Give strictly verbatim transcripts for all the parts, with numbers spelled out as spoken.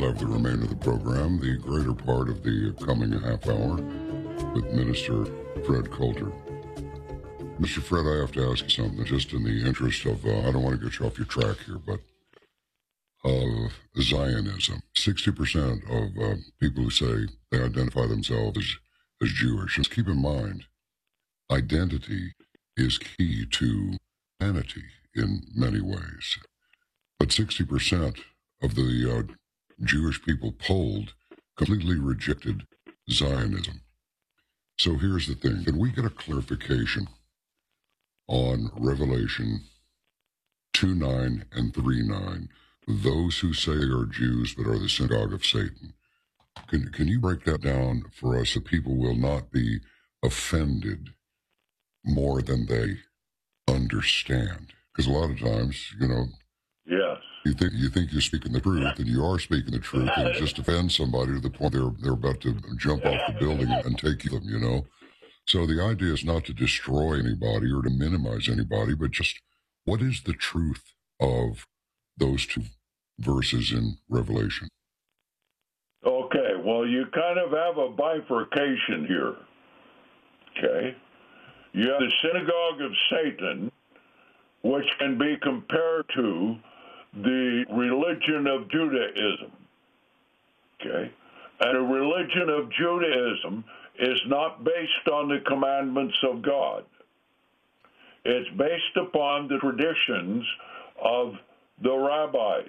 We'll have the remainder of the program, the greater part of the coming half hour, with Minister Fred Coulter. Mister Fred, I have to ask you something, just in the interest of, uh, I don't want to get you off your track here, but of Zionism. sixty percent of uh, people who say they identify themselves as, as Jewish. Just keep in mind, identity is key to humanity in many ways. But sixty percent of the uh, Jewish people polled completely rejected Zionism. So here's the thing. Can we get a clarification on Revelation two nine and three nine? Those who say they are Jews but are the synagogue of Satan. Can, can you break that down for us so people will not be offended more than they understand? Because a lot of times, you know, yes, you think you think you're speaking the truth, and you are speaking the truth, and it just offends somebody to the point they're they're about to jump off the building and take them, you know. So the idea is not to destroy anybody or to minimize anybody, but just what is the truth of those two verses in Revelation? Okay, well, you kind of have a bifurcation here. Okay? You have the synagogue of Satan, which can be compared to the religion of Judaism. Okay? And the religion of Judaism is not based on the commandments of God. It's based upon the traditions of the rabbis.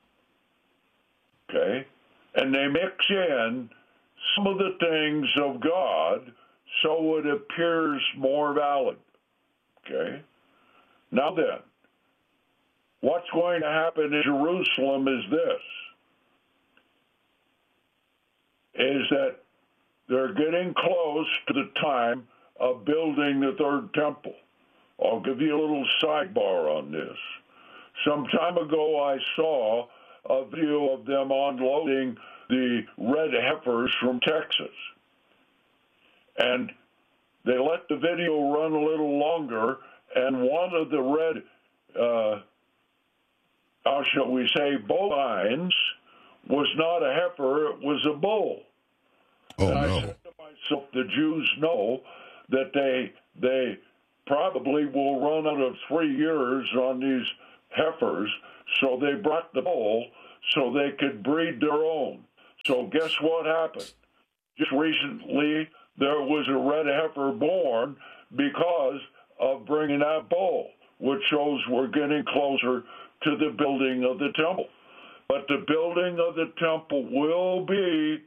Okay? And they mix in some of the things of God so it appears more valid. Okay? Now then, what's going to happen in Jerusalem is this, is that they're getting close to the time of building the third temple. I'll give you a little sidebar on this. Some time ago, I saw a video of them unloading the red heifers from Texas. And they let the video run a little longer, and one of the red, uh, how shall we say, bovines was not a heifer, it was a bull. Oh, and I no. said to myself, the Jews know that they they probably will run out of three years on these heifers, so they brought the bull so they could breed their own. So guess what happened? Just recently, there was a red heifer born because of bringing that bull, which shows we're getting closer to the building of the temple. But the building of the temple will be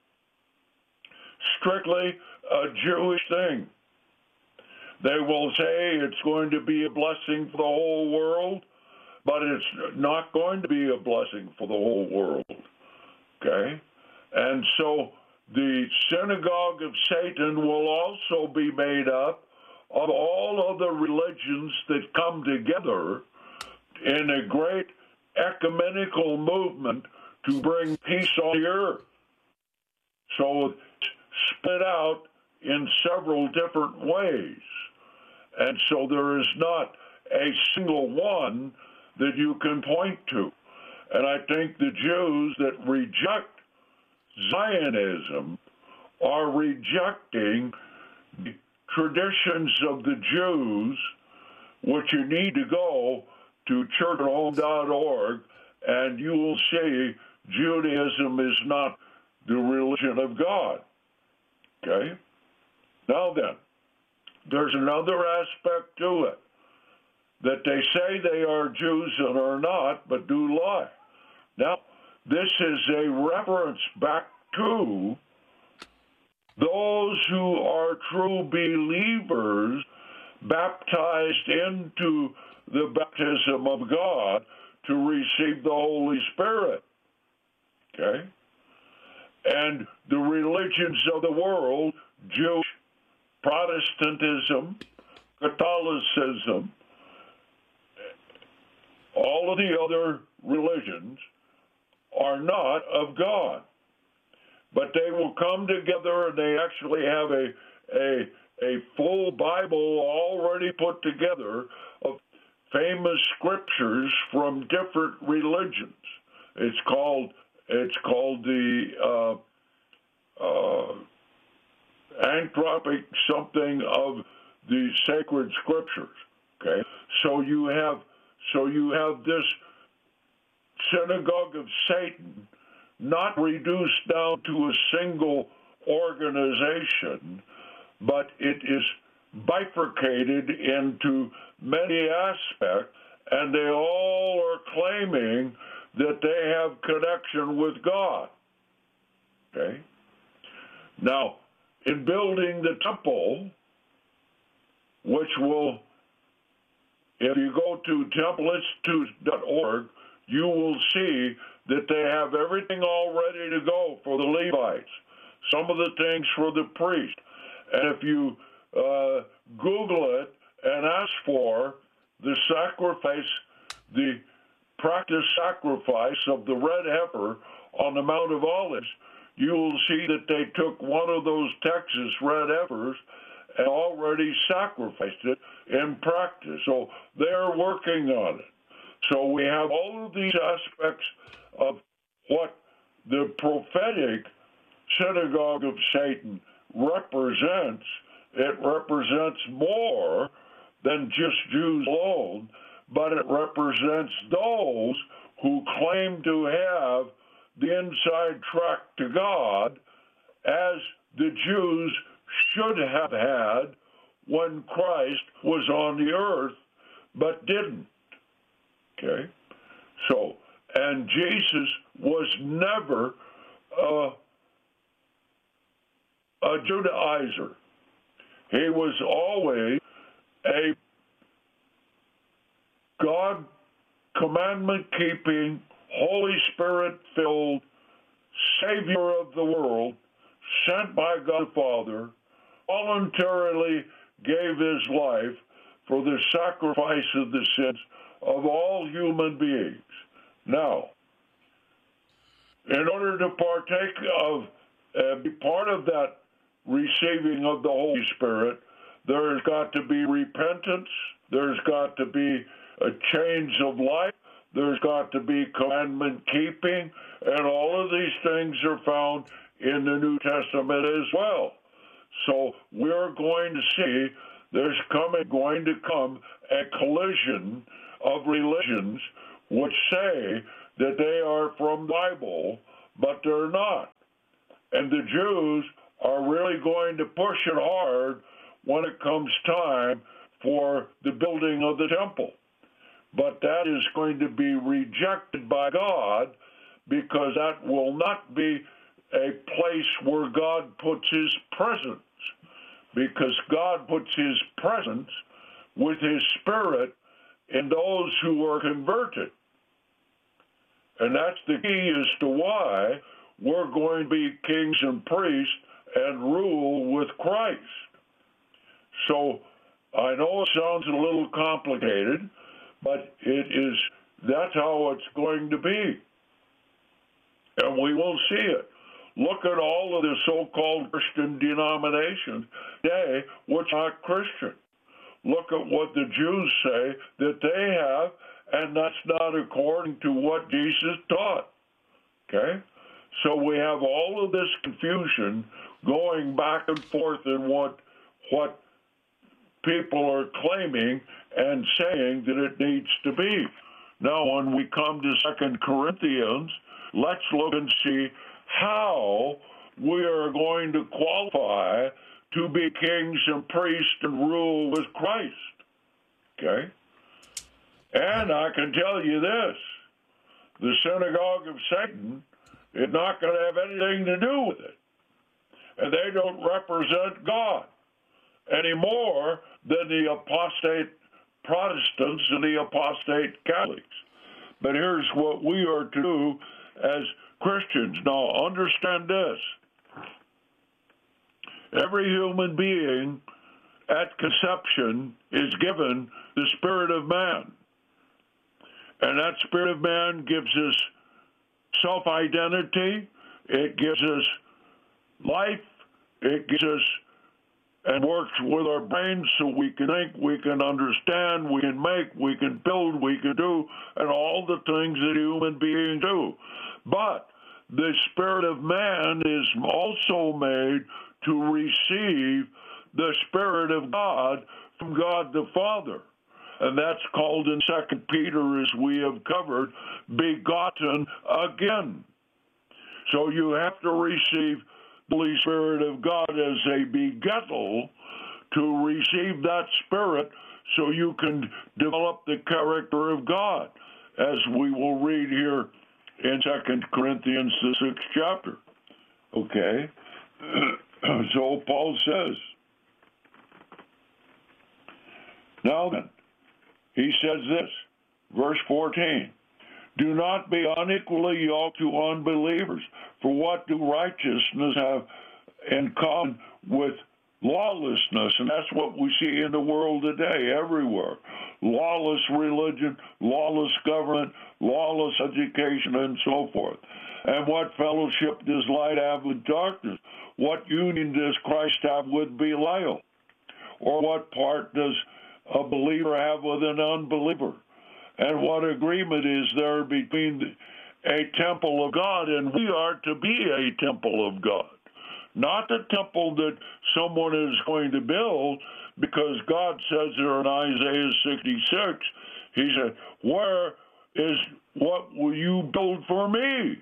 strictly a Jewish thing. They will say it's going to be a blessing for the whole world, but it's not going to be a blessing for the whole world. Okay? And so the synagogue of Satan will also be made up of all of the religions that come together in a great ecumenical movement to bring peace on the earth. So it's split out in several different ways. And so there is not a single one that you can point to. And I think the Jews that reject Zionism are rejecting the traditions of the Jews, which you need to go to church at home dot org, and you will see Judaism is not the religion of God. Okay? Now then, there's another aspect to it, that they say they are Jews and are not, but do lie. Now, this is a reference back to those who are true believers baptized into the baptism of God to receive the Holy Spirit. Okay? And the religions of the world, Jewish, Protestantism, Catholicism, all of the other religions are not of God. But they will come together and they actually have a, a, a full Bible already put together of famous scriptures from different religions. It's called It's called the uh, uh, anthropic something of the sacred scriptures. Okay, so you have so you have this synagogue of Satan, not reduced down to a single organization, but it is bifurcated into many aspects, and they all are claiming that they have connection with God. Okay? Now, in building the temple, which will, if you go to temple institute dot org, you will see that they have everything all ready to go for the Levites, some of the things for the priest. And if you uh, Google it and ask for the sacrifice, the practice sacrifice of the red heifer on the Mount of Olives, you will see that they took one of those Texas red heifers and already sacrificed it in practice. So they're working on it. So we have all of these aspects of what the prophetic synagogue of Satan represents. It represents more than just Jews alone, but it represents those who claim to have the inside track to God, as the Jews should have had when Christ was on the earth, but didn't. Okay? So, and Jesus was never uh, a Judaizer. He was always a God commandment-keeping, Holy Spirit-filled Savior of the world, sent by God the Father, voluntarily gave his life for the sacrifice of the sins of all human beings. Now, in order to partake of, uh, be part of that receiving of the Holy Spirit, there's got to be repentance, there's got to be a change of life, there's got to be commandment keeping, and all of these things are found in the New Testament as well. So we're going to see there's coming, going to come a collision of religions which say that they are from the Bible, but they're not. And the Jews are really going to push it hard when it comes time for the building of the temple. But that is going to be rejected by God, because that will not be a place where God puts his presence, because God puts his presence with his Spirit in those who are converted. And that's the key as to why we're going to be kings and priests and rule with Christ. So I know it sounds a little complicated, but it is, that's how it's going to be. And we will see it. Look at all of the so-called Christian denominations today, which are Christian. Look at what the Jews say that they have, and that's not according to what Jesus taught. Okay? So we have all of this confusion going back and forth in what what people are claiming and saying that it needs to be. Now, when we come to Second Corinthians, let's look and see how we are going to qualify to be kings and priests and rule with Christ. Okay? And I can tell you this, the synagogue of Satan is not going to have anything to do with it. And they don't represent God any more than the apostate Protestants and the apostate Catholics. But here's what we are to do as Christians. Now, understand this. Every human being at conception is given the spirit of man. And that spirit of man gives us self-identity, it gives us life, it gives us and works with our brains so we can think, we can understand, we can make, we can build, we can do, and all the things that human beings do. But the spirit of man is also made to receive the Spirit of God from God the Father. And that's called in Second Peter, as we have covered, begotten again. So you have to receive the Holy Spirit of God as a begettal to receive that Spirit so you can develop the character of God, as we will read here in Second Corinthians, the sixth chapter. Okay? So Paul says, now then, he says this, verse fourteen, do not be unequally yoked to unbelievers, for what do righteousness have in common with lawlessness? And that's what we see in the world today, everywhere. Lawless religion, lawless government, lawless education, and so forth. And what fellowship does light have with darkness? What union does Christ have with Belial? Or what part does a believer have with an unbeliever? And what agreement is there between a temple of God, and we are to be a temple of God? Not the temple that someone is going to build, because God says there in Isaiah sixty-six, he said, where is, what will you build for me?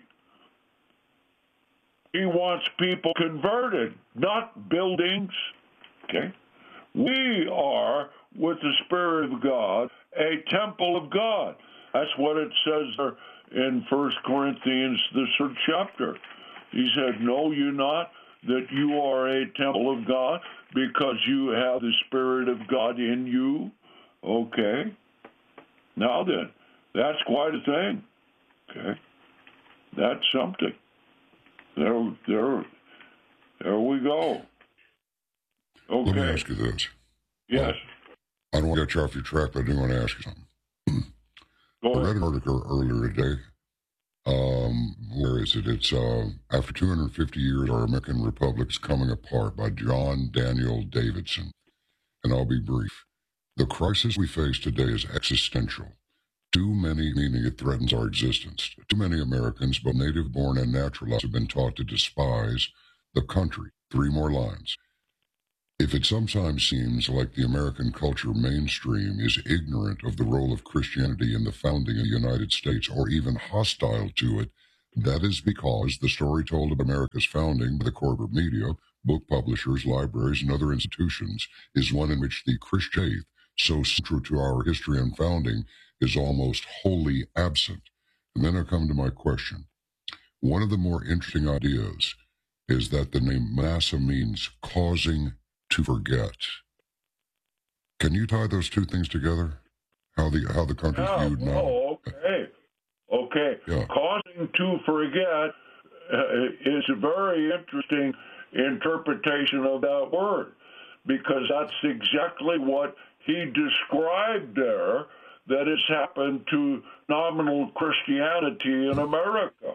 He wants people converted, not buildings. Okay? We are, with the Spirit of God, a temple of God. That's what it says there in First Corinthians, the third chapter. He said, know you not that you are a temple of God because you have the Spirit of God in you? Okay. Now then, that's quite a thing. Okay. That's something. There, there, there we go. Okay. Let me ask you this. Yes. Uh, I don't want to get you off your track, but I do want to ask you something. Go I ahead. read an article earlier today. Um, where is it? It's uh, After two hundred fifty years, Our American Republic is Coming Apart by John Daniel Davidson. And I'll be brief. The crisis we face today is existential. Too many, meaning it threatens our existence. Too many Americans, both native-born and naturalized, have been taught to despise the country. Three more lines. If it sometimes seems like the American culture mainstream is ignorant of the role of Christianity in the founding of the United States, or even hostile to it, that is because the story told of America's founding by the corporate media, book publishers, libraries, and other institutions is one in which the Christian faith, so central to our history and founding, is almost wholly absent. And then I come to my question. One of the more interesting ideas is that the name Manasseh means causing to forget. Can you tie those two things together? How the how the country's Yeah, viewed now? oh, okay. Okay. Yeah. Causing to forget uh, is a very interesting interpretation of that word, because that's exactly what he described there that has happened to nominal Christianity in America.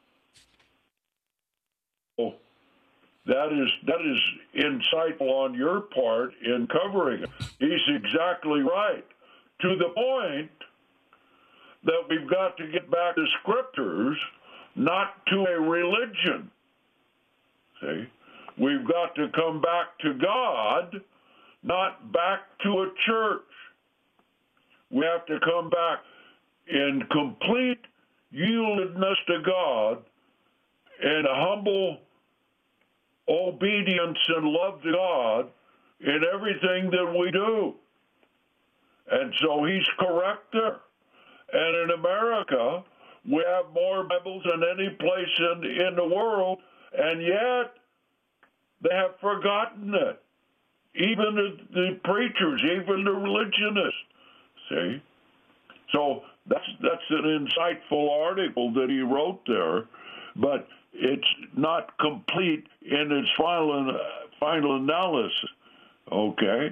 Oh. That is that is insightful on your part in covering it. He's exactly right, to the point that we've got to get back to scriptures, not to a religion. See? We've got to come back to God, not back to a church. We have to come back in complete yieldedness to God and a humble obedience and love to God in everything that we do. And so he's correct there. And in America, we have more Bibles than any place in, in the world, and yet they have forgotten it. Even the, the preachers, even the religionists. See? So that's that's an insightful article that he wrote there, but it's not complete in its final final analysis. Okay.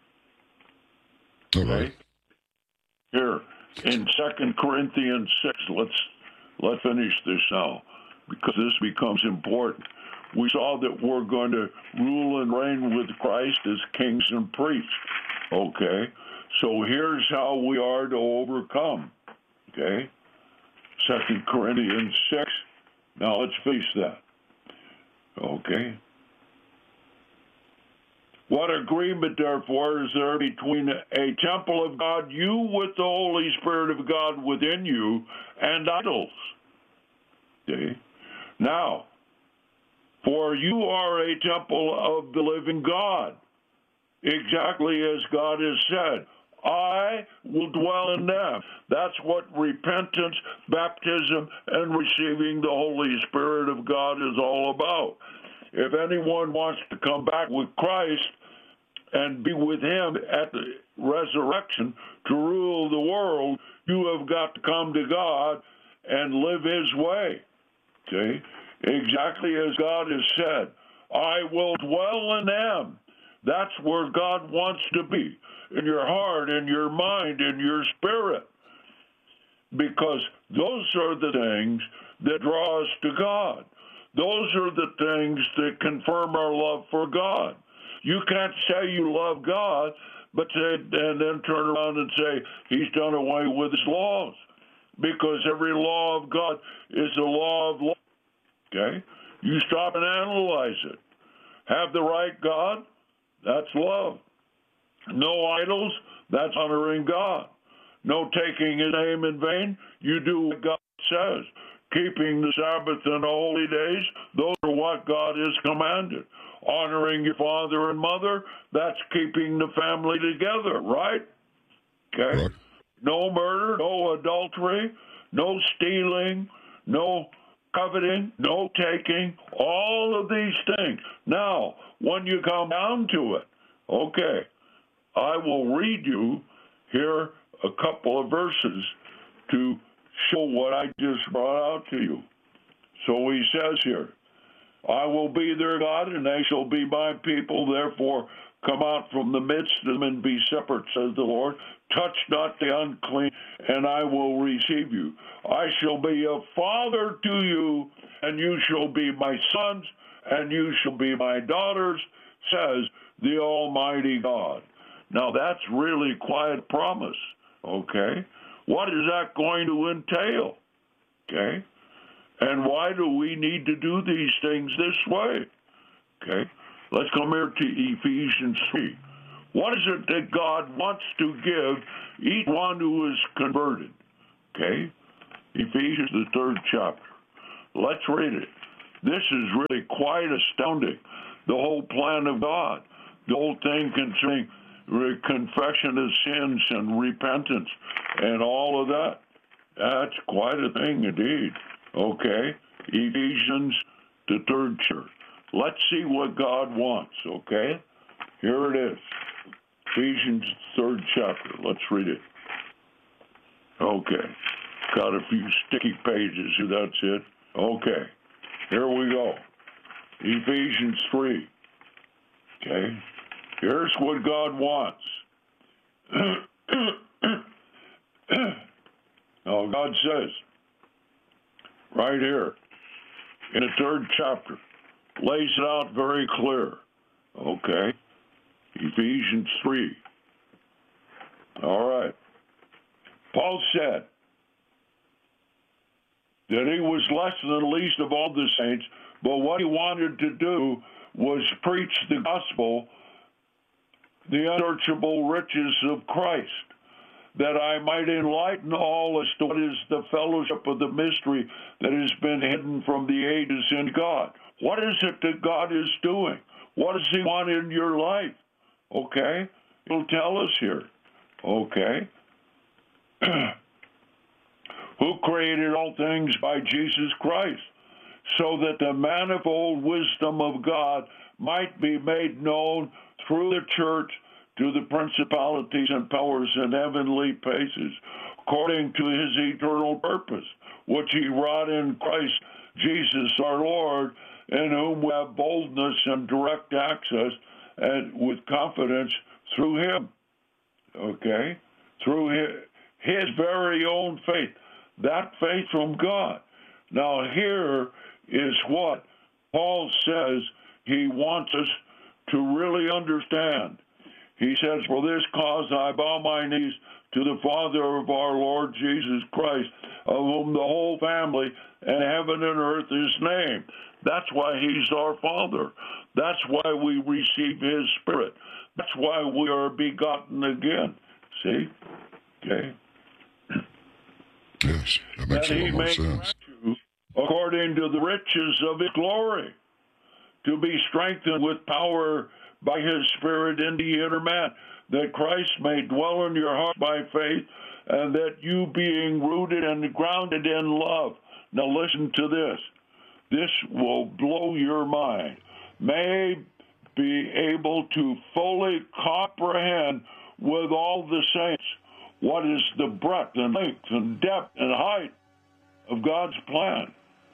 Okay. Here in Second Corinthians six, let's let's finish this now, because this becomes important. We saw that we're going to rule and reign with Christ as kings and priests. Okay. So here's how we are to overcome. Okay. Second Corinthians six. Now let's face that. Okay. What agreement, therefore, is there between a temple of God, you with the Holy Spirit of God within you, and idols? Okay. Now, for you are a temple of the living God, exactly as God has said. I will dwell in them. That's what repentance, baptism, and receiving the Holy Spirit of God is all about. If anyone wants to come back with Christ and be with him at the resurrection to rule the world, you have got to come to God and live his way. Okay? Exactly as God has said, I will dwell in them. That's where God wants to be, in your heart, in your mind, in your spirit. Because those are the things that draw us to God. Those are the things that confirm our love for God. You can't say you love God, but say, and then turn around and say he's done away with his laws. Because every law of God is a law of love. Okay? You stop and analyze it. Have the right God? That's love. No idols? That's honoring God. No taking his name in vain? You do what God says. Keeping the Sabbath and the holy days? Those are what God has commanded. Honoring your father and mother? That's keeping the family together, right? Okay? Right. No murder, no adultery, no stealing, no coveting, no taking, all of these things. Now, when you come down to it, okay, I will read you here a couple of verses to show what I just brought out to you. So he says here, I will be their God, and they shall be my people. Therefore, come out from the midst of them and be separate, says the Lord. Touch not the unclean, and I will receive you. I shall be a father to you, and you shall be my sons, and you shall be my daughters, says the Almighty God. Now, that's really quite a promise, okay? What is that going to entail, okay? And why do we need to do these things this way, okay? Let's come here to Ephesians three. What is it that God wants to give each one who is converted? Okay? Ephesians, the third chapter. Let's read it. This is really quite astounding. The whole plan of God, the whole thing concerning confession of sins and repentance and all of that. That's quite a thing indeed. Okay? Ephesians, the third chapter. Let's see what God wants, okay? Here it is. Ephesians, third chapter. Let's read it. Okay. Got a few sticky pages. That's it. Okay. Here we go. Ephesians three. Okay. Here's what God wants. Now, God says, right here, in the third chapter, lays it out very clear. Okay. Ephesians three. All right. Paul said that he was less than the least of all the saints, but what he wanted to do was preach the gospel, the unsearchable riches of Christ, that I might enlighten all as to what is the fellowship of the mystery that has been hidden from the ages in God. What is it that God is doing? What does he want in your life? Okay? He'll tell us here. Okay? Who created all things by Jesus Christ, so that the manifold wisdom of God might be made known through the church to the principalities and powers in heavenly places, according to his eternal purpose, which he wrought in Christ Jesus our Lord, in whom we have boldness and direct access and with confidence through him. Okay? Through his, his very own faith. That faith from God. Now here is what Paul says he wants us to really understand. He says, "For this cause I bow my knees to the Father of our Lord Jesus Christ, of whom the whole family and heaven and earth is named." That's why he's our Father. That's why we receive his Spirit. That's why we are begotten again. See? Okay. Yes, that makes And a he lot more may sense. grant you, according to the riches of his glory, to be strengthened with power by his Spirit in the inner man, that Christ may dwell in your heart by faith, and that you, being rooted and grounded in love. Now listen to this. This will blow your mind. May be able to fully comprehend with all the saints what is the breadth and length and depth and height of God's plan,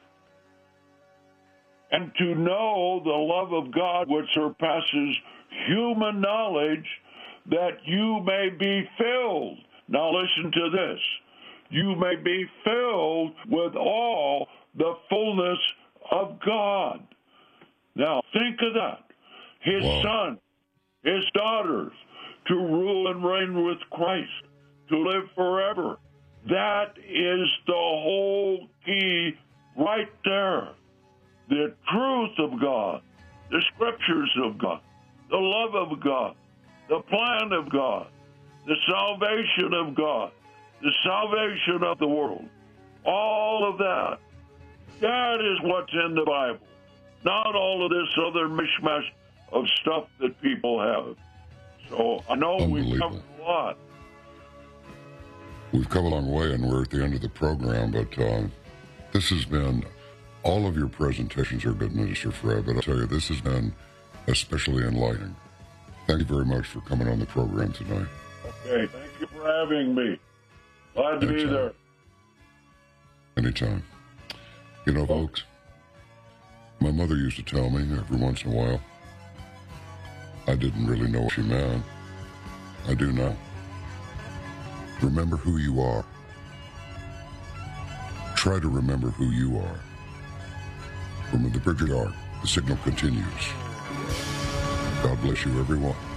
and to know the love of God which surpasses human knowledge, that you may be filled. Now listen to this. You may be filled with all the fullness of God. Now think of that. His Wow. son, his daughters, to rule and reign with Christ, to live forever. That is the whole key right there. The truth of God, the scriptures of God, the love of God, the plan of God, the salvation of God, the salvation of the world. All of that. That is what's in the Bible. Not all of this other mishmash of stuff that people have. So I know we've covered a lot. We've come a long way, and we're at the end of the program, but uh, this has been, all of your presentations are good, Minister Fred, but I'll tell you, this has been especially enlightening. Thank you very much for coming on the program tonight. Okay, thank you for having me. Glad to be there. Anytime. You know, folks, my mother used to tell me every once in a while, I didn't really know what she meant. I do now. Remember who you are. Try to remember who you are. From the Bridget Ark, the signal continues. God bless you, everyone.